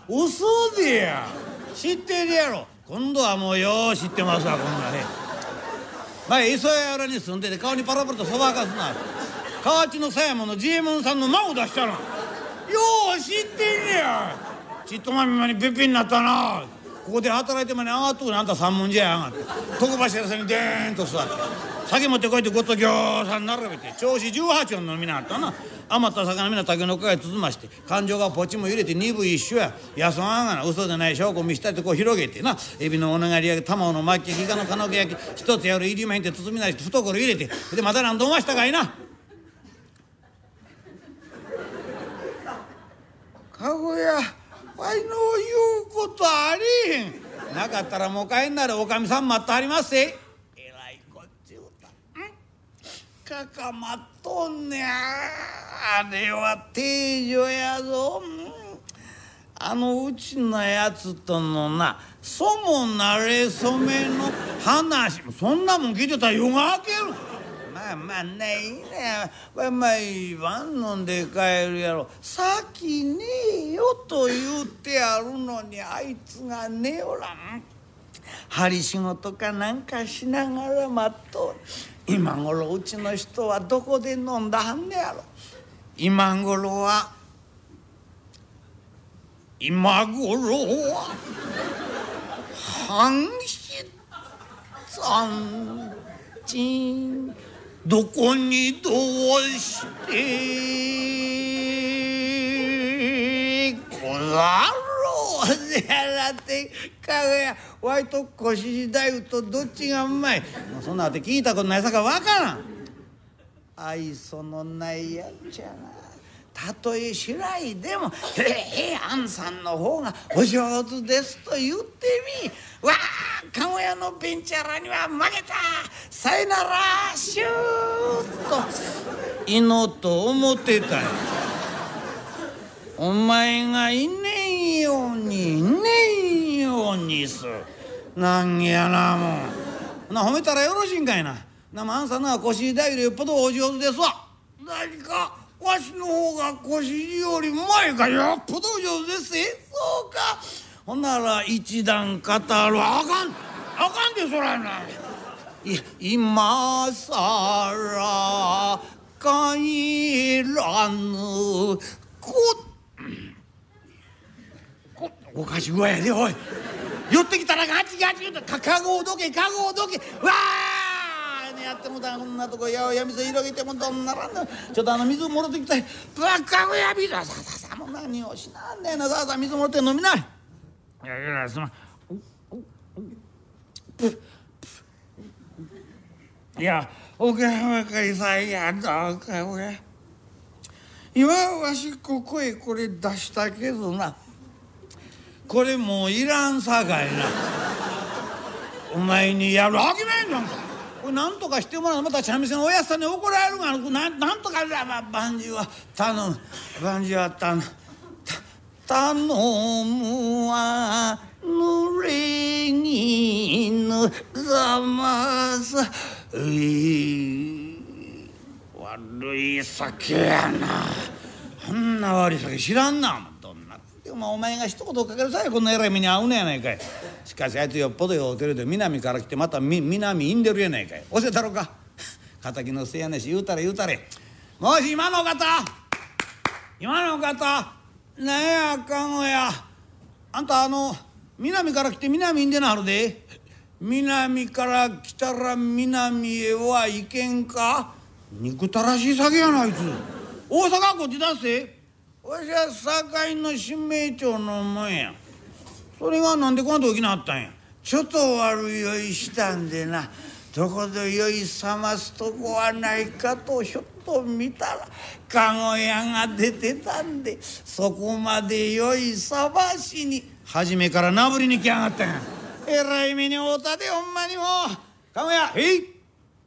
嘘でや。知ってるやろ。今度はもうよう知ってますわこんなね。前磯屋浦に住んでて顔にパラパラとそばかすな。河内の狭山のジエモンさんの孫出したらよう知ってんねや。ちっとまみまにべっぴんになったな。ここで働いてまに上がっとくね。あんた三文字やがって床柱さんにでーんと座って酒持ってこいってごっつぎょうさん並べて調子18音飲みなはったな。余った魚みんな竹の皮へ包まして感情がポチも入れて鈍い一緒や。やそあんがな嘘でない証拠見したりとこう広げてな。エビのお長り焼き卵の巻き焼きイカのかのけ焼き一つやる入りまへんって包みなして懐入れてでまた何度もしたかいな。かごやわいの言うことありへん。なかったらもう帰んならおかみさん待ってはりますせ。えらいこっちゅうた。かかまっとんねや。あれは定女やぞ。うちのやつとのなそもなれそめの話そんなもん聞いてたら夜が明ける。まあまあねいいね。毎晩飲んで帰るやろ。先ねえよと言うてやるのにあいつが寝おらん。針仕事かなんかしながら待っとる。今頃うちの人はどこで飲んだはんねやろ。今頃は半三ちどこにどうしてござろうでやらてかがやわいと腰太夫とどっちがうまい。もうそんなって聞いたことないさかわからん。愛想のないやっちゃな。たとえ白いでも「あんさんの方がお上手です」と言ってみ。わあかごやのベンチャラには負けたさよならシューッと祈と思ってたよ。お前がいねえようにいねえようにすなんやなもうな。褒めたらよろしいんかいな。あんさんのは腰大よりよっぽどお上手ですわ。何かわしの方が腰より前かよっぽどお上手ですせ。そうか。ほんなら一段語る。あかんでそらな。今さら帰らぬおかしい具合やでおい。寄ってきたらガチガチとかごをどけわーやってもたこんなとこや水広げてもどんならんの。ちょっと水もろてきたい。かごや水さもう何をしなんねえな。さ水もろて飲みない。いやすまん。いやおかりさんやどうかおや今わしここへこれ出したけどなこれもういらんさかいな。お前にやるあきめんなんかこれなんとかしてもらう。また茶店のおやっさんに怒られるがなんとか万事は頼む頼むは濡れ衣ざます悪い酒やな。あんな悪い酒知らんな。どんなお前が一言かけるさえこんな偉い目に遭うねやないかい。しかしあいつよっぽどようてるで南から来てまた南いんでるやないかい。教えたろか。敵のせやねし言うたれもし今の方なんやかごやあんた南から来て南いんでなはるで。南から来たら南へは行けんか。憎たらしい酒やなあいつ。大阪こっちだせ。わしは堺の新名町のもんや。それがなんでこんなとこ来なはったんや。ちょっと悪酔いしたんでなどこで酔い覚ますとこはないかとひょっと見たらかご屋が出てたんでそこまで酔い覚ましに初めからなぶりに来やがったんや。えらい目に遭うたでほんまにもう。かごやへい。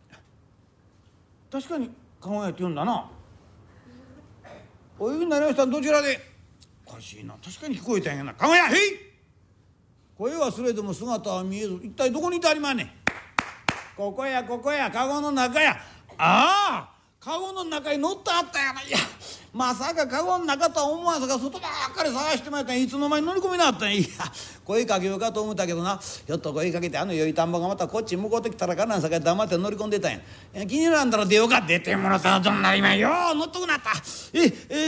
確かにかごやって言うんだな。お呼びになりましたどちらで。おかしいな確かに聞こえたんやな。かごやへい。声はすれども姿は見えず一体どこにいてありまんねん。ここやかごの中や。ああかごの中に乗ってあったやない。いやまさかカゴの中とは思わずが外ばっかり探してもらったんや。いつの間に乗り込みなったんや。いや声かけようかと思ったけどな、ひょっと声かけてあのよい田んぼがまたこっち向こうてきたらかなんさか黙って乗り込んでたんや。気にならんだら出ようか出てもらったらどんなりまんよ乗っとくなった。